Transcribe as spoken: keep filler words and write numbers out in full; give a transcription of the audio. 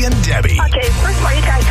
and Debbie. Okay, first of all, you guys